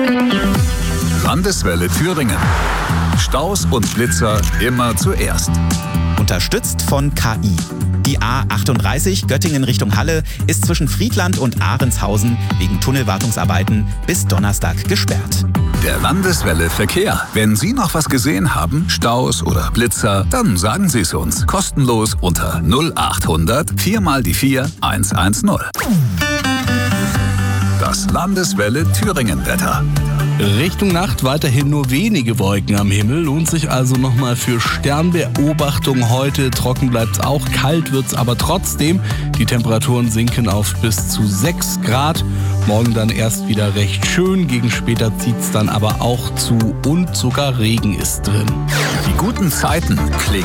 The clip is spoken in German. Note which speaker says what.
Speaker 1: Landeswelle Thüringen. Staus und Blitzer immer zuerst.
Speaker 2: Unterstützt von KI. Die A38 Göttingen Richtung Halle ist zwischen Friedland und Ahrenshausen wegen Tunnelwartungsarbeiten bis Donnerstag gesperrt.
Speaker 1: Der Landeswelle Verkehr. Wenn Sie noch was gesehen haben, Staus oder Blitzer, dann sagen Sie es uns. Kostenlos unter 0800 4 mal die 4 110. Das Landeswelle Thüringen Wetter.
Speaker 3: Richtung Nacht weiterhin nur wenige Wolken am Himmel. Lohnt sich also nochmal für Sternbeobachtung heute. Trocken bleibt's auch, kalt wird's aber trotzdem. Die Temperaturen sinken auf bis zu 6 Grad. Morgen dann erst wieder recht schön. Gegen später zieht's dann aber auch zu und sogar Regen ist drin.
Speaker 1: Die guten Zeiten klingen